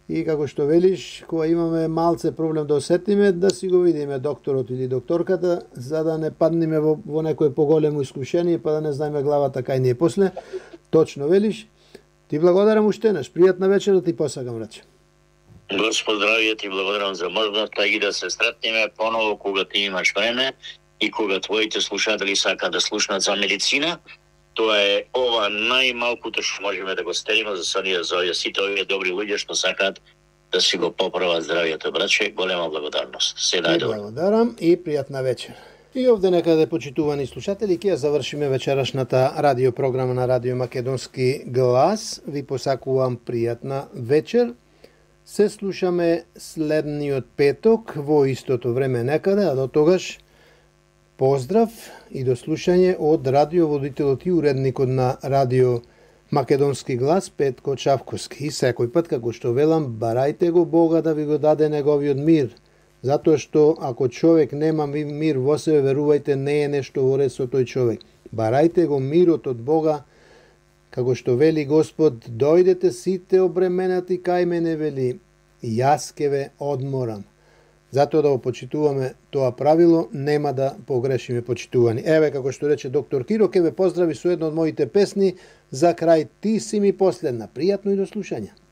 И како што велиш, кога имаме малце проблем да осетиме, да си го видиме докторот или докторката, за да не паднеме во некое поголемо искушение, па да не знаеме главата кај ни е после. Точно велиш. Ти благодарам уште еднаш. Пријатна вечер да ти посакам, рече. Господ здравје, ти благодарам за можноста и да се сретнеме поново кога ти имаш време и кога твоите слушатели сакаат да слушнат за медицина. Тоа е ова најмалкото што можеме да го стериме за сонија зоја. Сите овие добри луѓе што сакаат да си го поправат здравието, браче, голема благодарност. Се најдобро. Благодарам и пријатна вечер. И овде некаде, почитувани слушатели, ќе ја завршиме вечерашната радиопрограма на Радио Македонски глас. Ви посакувам пријатна вечер. Се слушаме следниот петок во истото време некаде, а до тогаш поздрав и до слушање од радиоводителот и уредникот на Радио Македонски глас Петко Чавковски. И секој пат, како што велам, барајте го Бога да ви го даде неговиот мир. Затоа што ако човек нема мир во себе, верувајте, не е нешто во ред со тој човек. Барајте го мирот од Бога, како што вели Господ, дојдете сите обременати кај мене, вели, и јас ке ве одморам. Затоа да го почитуваме тоа правило, нема да погрешиме, почитувани. Еве, како што рече доктор Киро, ке ве поздрави со една од моите песни за крај. Ти си ми последна. Пријатно и до слушање.